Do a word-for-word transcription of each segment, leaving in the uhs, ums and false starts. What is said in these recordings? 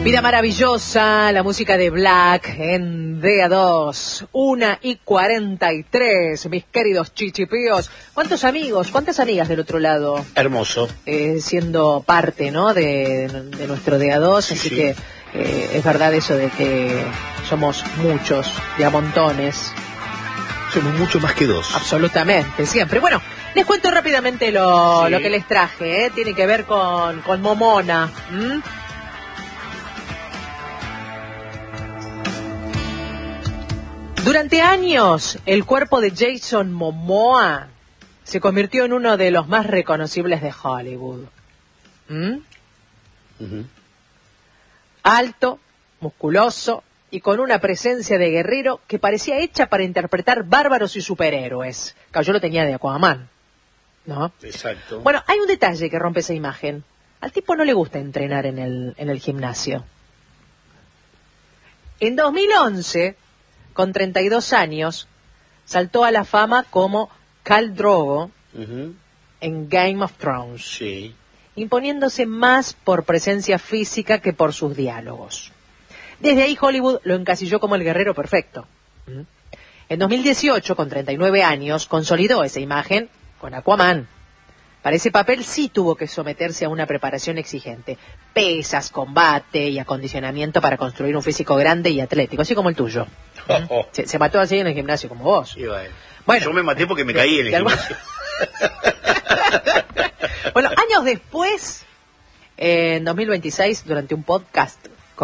Vida maravillosa, la música de Black en D A dos, una y cuarenta y tres, mis queridos chichipíos. ¿Cuántos amigos, cuántas amigas del otro lado? Hermoso. Eh, siendo parte, ¿no?, de, de nuestro D A dos, así sí. que eh, es verdad eso de que somos muchos, de a montones. Somos mucho más que dos. Absolutamente, siempre. Bueno, les cuento rápidamente lo, sí. lo que les traje, ¿eh? Tiene que ver con, con Momona. ¿Mm? Durante años, el cuerpo de Jason Momoa se convirtió en uno de los más reconocibles de Hollywood. ¿Mm? Uh-huh. Alto, musculoso y con una presencia de guerrero que parecía hecha para interpretar bárbaros y superhéroes. Claro, yo lo tenía de Aquaman, ¿no? Exacto. Bueno, hay un detalle que rompe esa imagen. Al tipo no le gusta entrenar en el, en el gimnasio. En dos mil once... con treinta y dos años, saltó a la fama como Khal Drogo uh-huh. en Game of Thrones, sí. imponiéndose más por presencia física que por sus diálogos. Desde ahí Hollywood lo encasilló como el guerrero perfecto. ¿Mm? En dos mil dieciocho, con treinta y nueve años, consolidó esa imagen con Aquaman. Para ese papel sí tuvo que someterse a una preparación exigente. Pesas, combate y acondicionamiento para construir un físico grande y atlético, así como el tuyo. Oh, oh. Se, se mató así en el gimnasio como vos. Sí, bueno. Bueno, yo me maté porque me de, caí en el gimnasio. Bueno, años después, en dos mil veintiséis, durante un podcast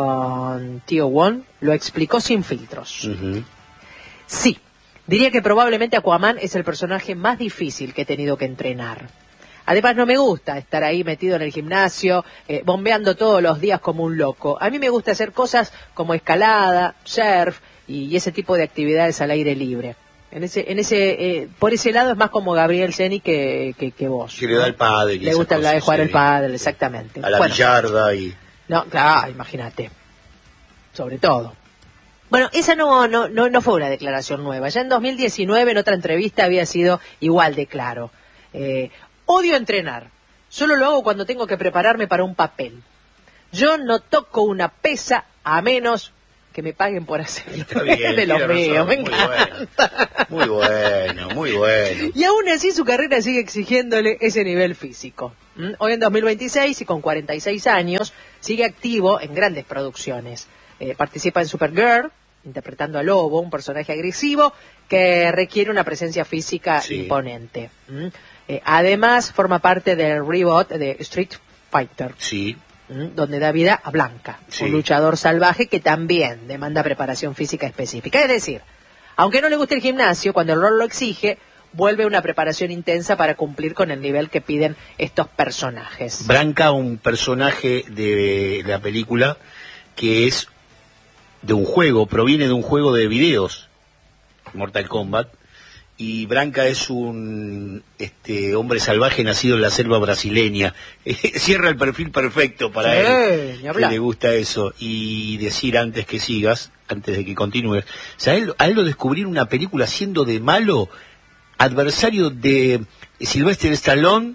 con Tío Won, lo explicó sin filtros. Uh-huh. Sí, diría que probablemente Aquaman es el personaje más difícil que he tenido que entrenar. Además, no me gusta estar ahí metido en el gimnasio, eh, bombeando todos los días como un loco. A mí me gusta hacer cosas como escalada, surf y, y ese tipo de actividades al aire libre. En ese, en ese, eh, por ese lado es más como Gabriel Ceni que, que, que vos. Que le da el pádel. Le gusta la de jugar sí. el pádel, exactamente. A la bueno, billarda y... No, claro, imagínate. Sobre todo. Bueno, esa no, no, no, no fue una declaración nueva. Ya en dos mil diecinueve, en otra entrevista, había sido igual de claro. Eh, odio entrenar. Solo lo hago cuando tengo que prepararme para un papel. Yo no toco una pesa a menos que me paguen por hacerlo. Está bien, de los míos, me muy encanta. Bueno, muy bueno, muy bueno. Y aún así su carrera sigue exigiéndole ese nivel físico. ¿Mm? Hoy en dos mil veintiséis y con cuarenta y seis años sigue activo en grandes producciones. Eh, participa en Supergirl, interpretando a Lobo, un personaje agresivo que requiere una presencia física sí. imponente. ¿Mm? Eh, además forma parte del reboot de Street Fighter. Sí. Donde da vida a Blanca, sí. un luchador salvaje que también demanda preparación física específica. Es decir, aunque no le guste el gimnasio, cuando el rol lo exige, vuelve una preparación intensa para cumplir con el nivel que piden estos personajes. Blanca, un personaje de la película que es de un juego, proviene de un juego de videos, Mortal Kombat, y Branca es un este hombre salvaje nacido en la selva brasileña. Cierra el perfil perfecto para sí, él, que le gusta eso. Y decir antes que sigas, antes de que continúes, o sea, a él, a él lo descubrí en una película siendo de malo, adversario de Sylvester Stallone,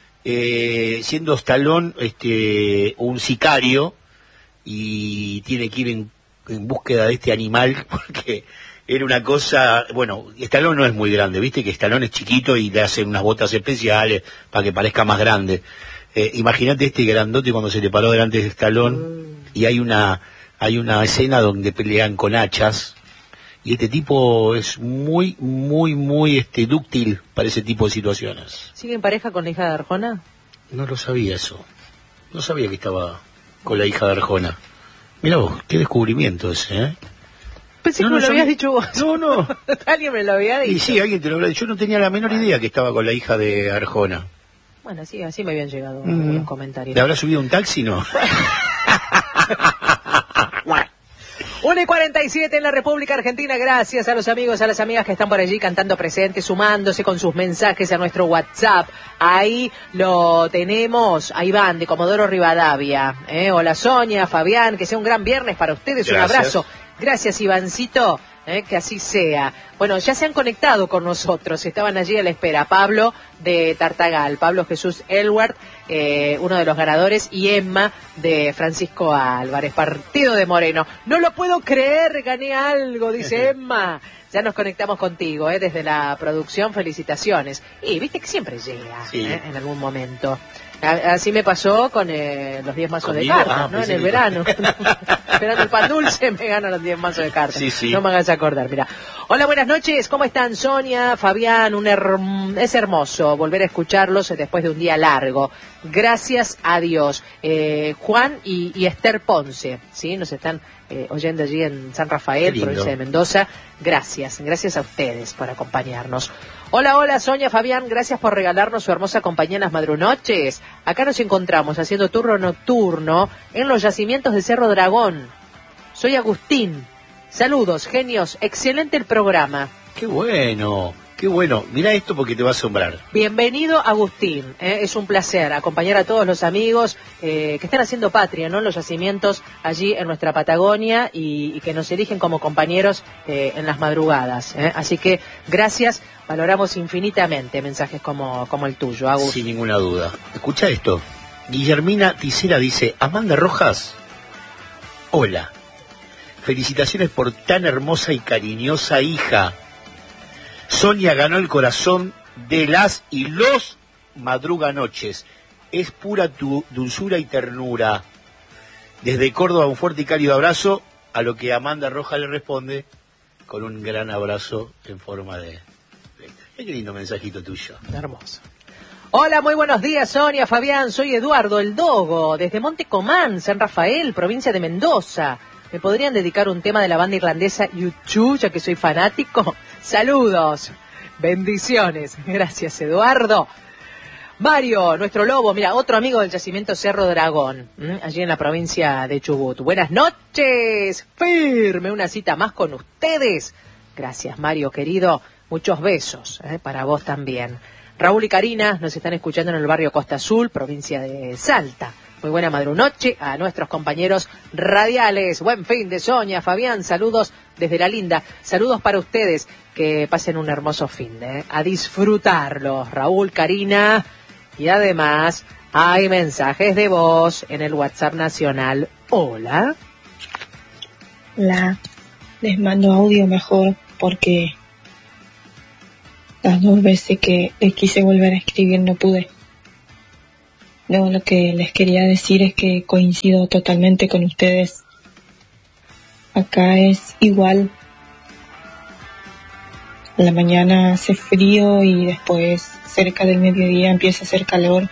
eh, siendo Stallone este, un sicario, y tiene que ir en, en búsqueda de este animal, porque... Era una cosa, bueno, Stallone no es muy grande, viste que Stallone es chiquito y le hacen unas botas especiales para que parezca más grande. Eh, Imagínate este grandote cuando se le paró delante de Stallone mm. y hay una hay una escena donde pelean con hachas y este tipo es muy, muy, muy este dúctil para ese tipo de situaciones. ¿Sigue en pareja con la hija de Arjona? No lo sabía eso. No sabía que estaba con la hija de Arjona. Mirá vos, qué descubrimiento ese, ¿eh? Pensé no, que no, me lo sabía... habías dicho vos. No, no. Alguien me lo había dicho. Y sí, alguien te lo había dicho. Yo no tenía la menor idea que estaba con la hija de Arjona. Bueno, sí, así me habían llegado mm. los comentarios. ¿Le habrá subido un taxi, no? una y cuarenta y siete en la República Argentina. Gracias a los amigos, a las amigas que están por allí cantando presentes, sumándose con sus mensajes a nuestro WhatsApp. Ahí lo tenemos, a Iván de Comodoro Rivadavia. ¿eh? Hola Sonia, Fabián, que sea un gran viernes para ustedes. Gracias. Un abrazo. Gracias, Ivancito, eh, que así sea. Bueno, ya se han conectado con nosotros, estaban allí a la espera. Pablo de Tartagal, Pablo Jesús Elward, eh, uno de los ganadores, y Emma de Francisco Álvarez, partido de Moreno. No lo puedo creer, gané algo, dice Emma. Ya nos conectamos contigo, eh, desde la producción, felicitaciones. Y viste que siempre llega, sí. eh, en algún momento. Así me pasó con eh, los diez mazos ¿Conmigo? de cartas, ah, ¿no? En el que... verano. Esperando el pan dulce, me gano los diez mazos de cartas. Sí, sí. No me hagas acordar, mira. Hola, buenas noches. ¿Cómo están, Sonia, Fabián? Un herm... Es hermoso volver a escucharlos después de un día largo. Gracias a Dios. Eh, Juan y, y Esther Ponce, ¿sí? Nos están eh, oyendo allí en San Rafael, provincia de Mendoza. Gracias, gracias a ustedes por acompañarnos. Hola, hola, Sonia, Fabián, gracias por regalarnos su hermosa compañía en las madrunoches. Acá nos encontramos haciendo turno nocturno en los yacimientos de Cerro Dragón. Soy Agustín. Saludos, genios, excelente el programa. ¡Qué bueno! ¡Qué bueno! Mirá esto porque te va a asombrar. Bienvenido, Agustín. Eh, es un placer acompañar a todos los amigos eh, que están haciendo patria, ¿no? Los yacimientos allí en nuestra Patagonia y, y que nos eligen como compañeros eh, en las madrugadas. Eh. Así que gracias, valoramos infinitamente mensajes como, como el tuyo, Agus. Sin ninguna duda. Escucha esto. Guillermina Ticera dice, Amanda Rojas, hola. Felicitaciones por tan hermosa y cariñosa hija. Sonia ganó el corazón de las y los madruganoches. Es pura tu dulzura y ternura. Desde Córdoba un fuerte y cálido abrazo, a lo que Amanda Rojas le responde con un gran abrazo en forma de... Qué lindo mensajito tuyo. Hermoso. Hola, muy buenos días, Sonia, Fabián. Soy Eduardo El Dogo, desde Monte Comán, San Rafael, provincia de Mendoza. ¿Me podrían dedicar un tema de la banda irlandesa U dos, ya que soy fanático? Saludos, bendiciones. Gracias, Eduardo. Mario, nuestro lobo, mira, otro amigo del yacimiento Cerro Dragón, ¿m? allí en la provincia de Chubut. Buenas noches, firme, una cita más con ustedes. Gracias, Mario, querido. Muchos besos, ¿eh? para vos también. Raúl y Karina nos están escuchando en el barrio Costa Azul, provincia de Salta. Muy buena madrunoche a nuestros compañeros radiales. Buen fin de Sonia, Fabián, saludos desde La Linda. Saludos para ustedes, que pasen un hermoso fin de, ¿eh? a disfrutarlo. Raúl, Karina, y además hay mensajes de voz en el WhatsApp nacional. Hola. Hola, les mando audio mejor porque las dos veces que les quise volver a escribir no pude. No, lo que les quería decir es que coincido totalmente con ustedes. Acá es igual. A la mañana hace frío y después cerca del mediodía empieza a hacer calor.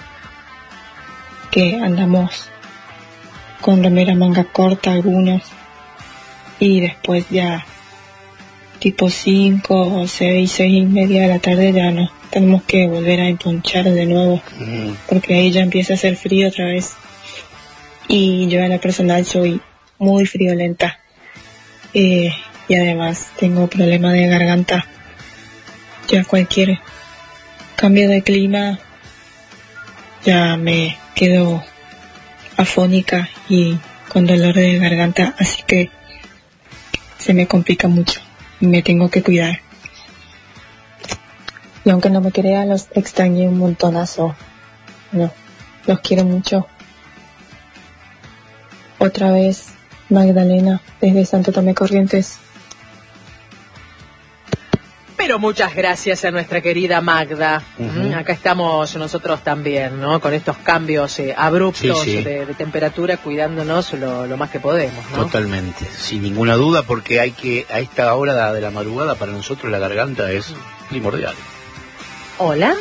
Que andamos con remera manga corta algunos. Y después ya tipo cinco o seis, seis y media de la tarde ya no. Tenemos que volver a emponchar de nuevo, mm. porque ahí ya empieza a hacer frío otra vez. Y yo en la personal soy muy friolenta. Eh, y además tengo problema de garganta. Ya cualquier cambio de clima ya me quedo afónica y con dolor de garganta, así que se me complica mucho y me tengo que cuidar. Y aunque no me crean, los extrañé un montonazo. No, los quiero mucho. Otra vez, Magdalena, desde Santo Tomé Corrientes. Pero muchas gracias a nuestra querida Magda. Uh-huh. Acá estamos nosotros también, ¿no? Con estos cambios eh, abruptos sí, sí. De, de temperatura, cuidándonos lo, lo más que podemos, ¿no? Totalmente, sin ninguna duda, porque hay que, a esta hora de la madrugada, para nosotros la garganta es primordial. Hola.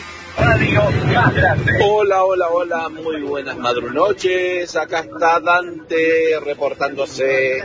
Hola, hola, hola, muy buenas madrunoches. Acá está Dante reportándose.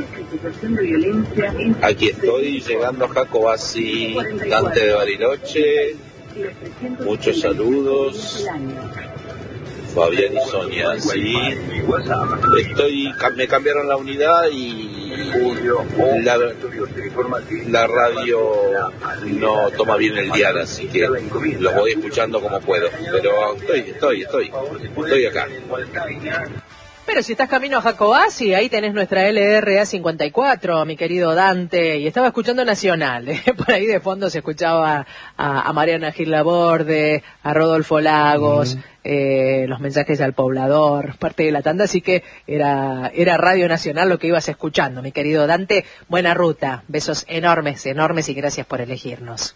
Aquí estoy llegando a Jacobasi, Dante de Bariloche. Muchos saludos. Fabián y Sonia, sí. Estoy, me cambiaron la unidad y la, la radio no toma bien el dial, así que los voy escuchando como puedo. Pero estoy, estoy, estoy, estoy acá. Pero si estás camino a Jacobasi, ahí tenés nuestra L R A cincuenta y cuatro, mi querido Dante, y estaba escuchando Nacional, ¿eh? Por ahí de fondo se escuchaba a, a Mariana Gil Laborde, a Rodolfo Lagos, mm. eh, los mensajes al poblador, parte de la tanda, así que era, era Radio Nacional lo que ibas escuchando, mi querido Dante. Buena ruta, besos enormes, enormes y gracias por elegirnos.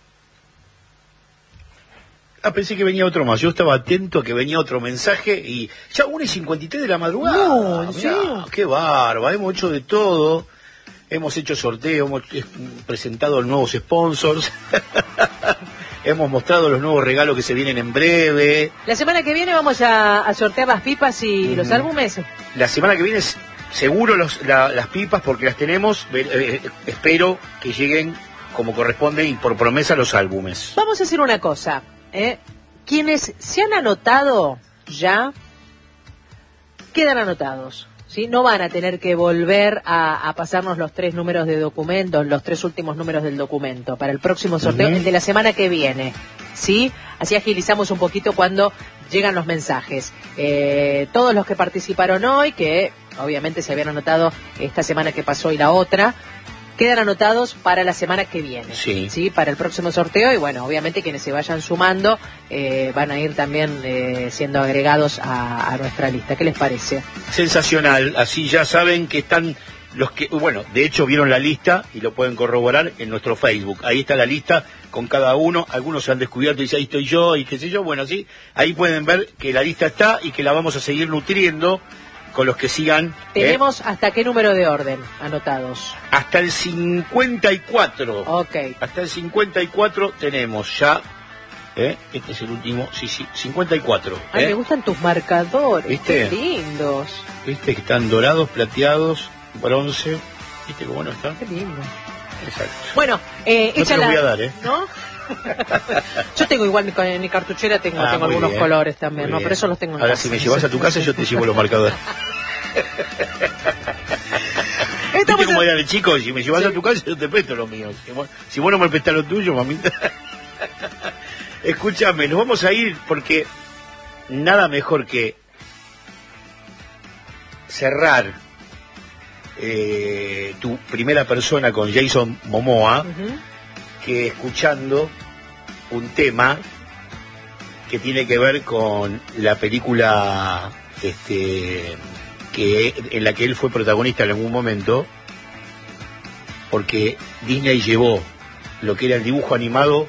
Ah, pensé que venía otro más. Yo estaba atento a que venía otro mensaje y ya una y cincuenta y tres de la madrugada. No, ¿en Mirá, serio? qué barba. Hemos hecho de todo. Hemos hecho sorteo, hemos presentado nuevos sponsors. Hemos mostrado los nuevos regalos que se vienen en breve. La semana que viene vamos a, a sortear las pipas y mm. los álbumes. La semana que viene es seguro los, la, las pipas porque las tenemos. Eh, eh, espero que lleguen como corresponde y por promesa los álbumes. Vamos a hacer una cosa. ¿Eh? Quienes se han anotado ya quedan anotados, ¿sí? No van a tener que volver a, a pasarnos los tres números de documentos, los tres últimos números del documento para el próximo sorteo, uh-huh. el de la semana que viene, ¿sí? Así agilizamos un poquito cuando llegan los mensajes. Eh, todos los que participaron hoy, que obviamente se habían anotado esta semana que pasó y la otra, quedan anotados para la semana que viene, sí, ¿sí? Para el próximo sorteo y bueno, obviamente quienes se vayan sumando eh, van a ir también eh, siendo agregados a, a nuestra lista. ¿Qué les parece? Sensacional, así ya saben que están los que, bueno, de hecho vieron la lista y lo pueden corroborar en nuestro Facebook. Ahí está la lista con cada uno, algunos se han descubierto y dicen ahí estoy yo y qué sé yo, bueno, sí, ahí pueden ver que la lista está y que la vamos a seguir nutriendo con los que sigan. ¿Tenemos ¿eh? hasta qué número de orden anotados? Hasta el cincuenta y cuatro. Ok. Hasta el cincuenta y cuatro tenemos ya. ¿eh? Este es el último. Sí, sí, cincuenta y cuatro. Ay, ¿eh? me gustan tus marcadores. ¿Viste? Qué lindos. ¿Viste que están dorados, plateados, bronce? ¿Viste cómo no están? Qué lindo. Exacto. Bueno, eh, no échala. te los voy a dar, ¿eh? ¿No? Yo tengo igual en mi cartuchera, tengo, ah, tengo algunos bien, colores también, ¿no? Pero eso los tengo en Ahora, casa. si me llevas a tu casa, yo te llevo los marcadores. ¿Viste cómo eran el chico? Si me llevas sí. a tu casa, yo te presto los míos. Si vos, si vos no me prestás los tuyos, mamita. Escúchame, nos vamos a ir porque nada mejor que cerrar eh, tu primera persona con Jason Momoa, uh-huh. que escuchando un tema que tiene que ver con la película este que en la que él fue protagonista en algún momento, porque Disney llevó lo que era el dibujo animado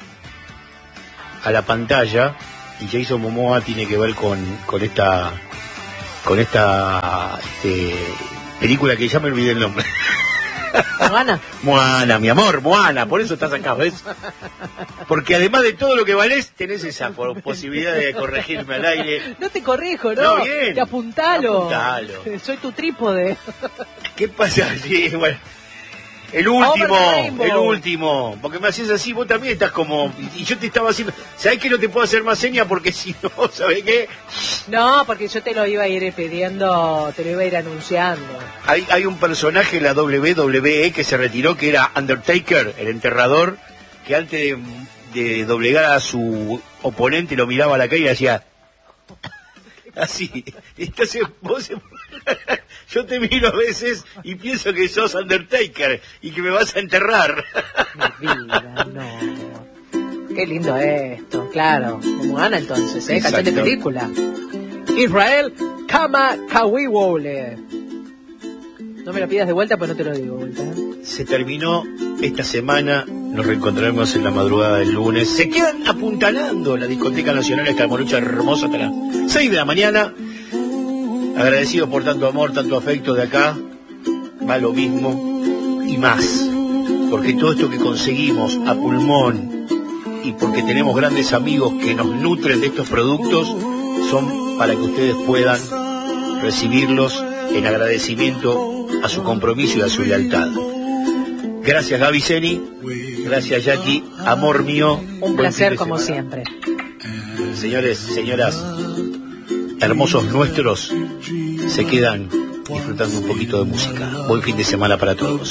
a la pantalla y Jason Momoa tiene que ver con, con esta con esta este, película que ya me olvidé el nombre. Moana. Moana, mi amor, Moana, por eso estás acá, ¿ves? Porque además de todo lo que valés, tenés esa posibilidad de corregirme al aire. No te corrijo, ¿no? No, bien. Te apuntalo. Apuntalo. Soy tu trípode. ¿Qué pasa? Sí, bueno. El último, el último, porque me hacías así, vos también estás como, y yo te estaba haciendo, ¿sabés que no te puedo hacer más señas? Porque si no, ¿sabés qué? No, porque yo te lo iba a ir pidiendo, te lo iba a ir anunciando. Hay, hay un personaje en la doble u doble u E que se retiró, que era Undertaker, el enterrador, que antes de, de doblegar a su oponente lo miraba a la cara y hacía así. Entonces vos... Yo te miro a veces y pienso que sos Undertaker y que me vas a enterrar. Mi vida, no. Qué lindo esto, claro. Como Ana entonces, ¿eh? Canción de película. Israel Kama Kawiwole. No me lo pidas de vuelta, pues no te lo digo de vuelta. ¿eh? Se terminó esta semana, nos reencontraremos en la madrugada del lunes. Se quedan apuntalando la Discoteca Nacional, esta morocha hermosa hasta las seis de la mañana. Agradecidos por tanto amor, tanto afecto de acá, va lo mismo y más, porque todo esto que conseguimos a pulmón y porque tenemos grandes amigos que nos nutren de estos productos, son para que ustedes puedan recibirlos en agradecimiento a su compromiso y a su lealtad. Gracias Gaby Zeni, gracias Jackie, amor mío. Un placer como siempre. Señores, señoras, hermosos nuestros, se quedan disfrutando un poquito de música. Buen fin de semana para todos.